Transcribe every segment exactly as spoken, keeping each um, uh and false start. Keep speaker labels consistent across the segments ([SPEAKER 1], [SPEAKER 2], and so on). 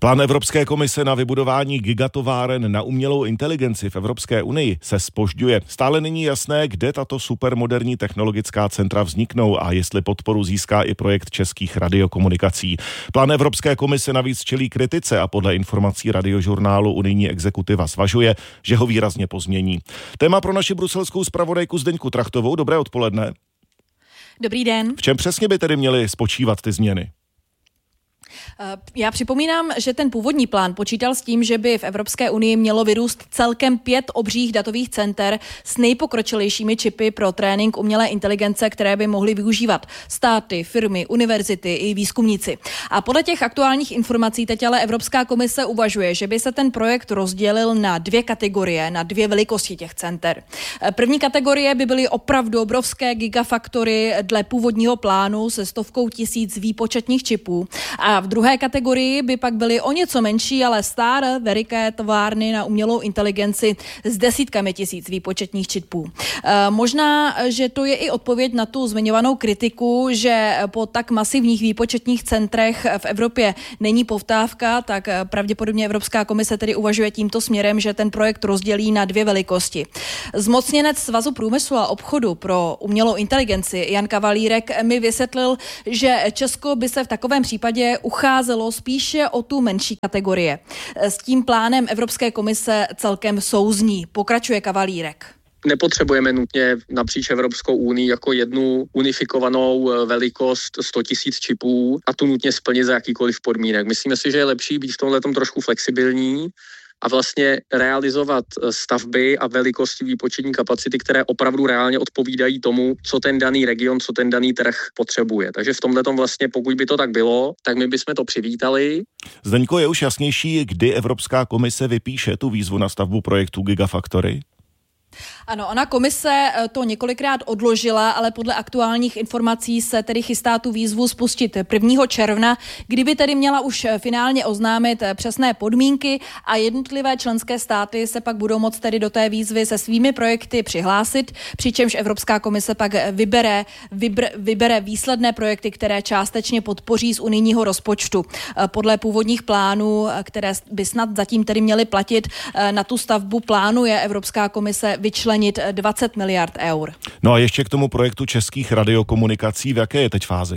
[SPEAKER 1] Plán Evropské komise na vybudování gigatováren na umělou inteligenci v Evropské unii se zpožďuje. Stále není jasné, kde tato supermoderní technologická centra vzniknou a jestli podporu získá i projekt českých radiokomunikací. Plán Evropské komise navíc čelí kritice a podle informací Radiožurnálu unijní exekutiva zvažuje, že ho výrazně pozmění. Téma pro naši bruselskou zpravodajku Zdeňku Trachtovou. Dobré odpoledne.
[SPEAKER 2] Dobrý den.
[SPEAKER 1] V čem přesně by tedy měly spočívat ty změny?
[SPEAKER 2] Já připomínám, že ten původní plán počítal s tím, že by v Evropské unii mělo vyrůst celkem pět obřích datových center s nejpokročilejšími čipy pro trénink umělé inteligence, které by mohly využívat státy, firmy, univerzity i výzkumníci. A podle těch aktuálních informací teď ale Evropská komise uvažuje, že by se ten projekt rozdělil na dvě kategorie, na dvě velikosti těch center. První kategorie by byly opravdu obrovské gigafaktory dle původního plánu se stovkou tisíc výpočetních čipů. A v druhé kategorii by pak byly o něco menší, ale staré veliké továrny na umělou inteligenci s desítkami tisíc výpočetních čipů. E, možná, že to je i odpověď na tu zmiňovanou kritiku, že po tak masivních výpočetních centrech v Evropě není poptávka, tak pravděpodobně Evropská komise tedy uvažuje tímto směrem, že ten projekt rozdělí na dvě velikosti. Zmocněnec Svazu průmyslu a obchodu pro umělou inteligenci Jan Kavalírek mi vysvětlil, že Česko by se v takovém případě ucházelo spíše o tu menší kategorie. S tím plánem Evropské komise celkem souzní. Pokračuje Kavalírek.
[SPEAKER 3] Nepotřebujeme nutně napříč Evropskou unii jako jednu unifikovanou velikost sto tisíc čipů a tu nutně splnit za jakýkoliv podmínek. Myslíme si, že je lepší být v tomhletom trošku flexibilní a vlastně realizovat stavby a velikosti výpočetní kapacity, které opravdu reálně odpovídají tomu, co ten daný region, co ten daný trh potřebuje. Takže v tomhletom vlastně, pokud by to tak bylo, tak my bychom to přivítali.
[SPEAKER 1] Zdeňko, je už jasnější, kdy Evropská komise vypíše tu výzvu na stavbu projektu Gigafactory?
[SPEAKER 2] Ano, ona komise to několikrát odložila, ale podle aktuálních informací se tedy chystá tu výzvu spustit prvního června, kdyby tedy měla už finálně oznámit přesné podmínky a jednotlivé členské státy se pak budou moct tedy do té výzvy se svými projekty přihlásit, přičemž Evropská komise pak vybere, vybr, vybere výsledné projekty, které částečně podpoří z unijního rozpočtu. Podle původních plánů, které by snad zatím tedy měly platit, na tu stavbu plánuje Evropská komise vyčlenit dvacet miliard eur.
[SPEAKER 1] No a ještě k tomu projektu českých radiokomunikací, v jaké je teď fázi?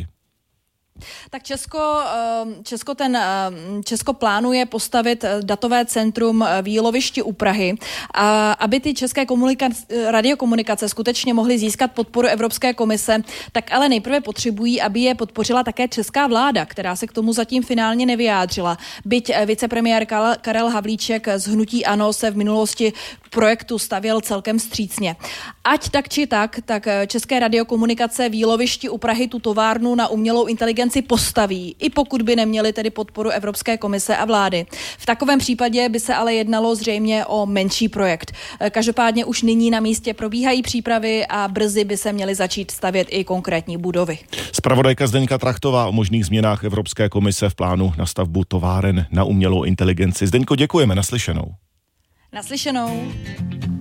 [SPEAKER 2] Tak Česko, Česko, ten, Česko plánuje postavit datové centrum v Jílovišti u Prahy, a aby ty české komunikace, radiokomunikace skutečně mohly získat podporu Evropské komise, tak ale nejprve potřebují, aby je podpořila také česká vláda, která se k tomu zatím finálně nevyjádřila. Byť vicepremiér Karel Havlíček z hnutí ANO se v minulosti projektu stavěl celkem vstřícně. Ať tak či tak, tak české radiokomunikace v Jílovišti u Prahy tu továrnu na umělou inteligenci postaví, i pokud by neměli tedy podporu Evropské komise a vlády. V takovém případě by se ale jednalo zřejmě o menší projekt. Každopádně už nyní na místě probíhají přípravy a brzy by se měly začít stavět i konkrétní budovy.
[SPEAKER 1] Zpravodajka Zdeňka Trachtová o možných změnách Evropské komise v plánu na stavbu továren na umělou inteligenci. Zdeňko, děkujeme, naslyšenou.
[SPEAKER 2] Naslyšenou.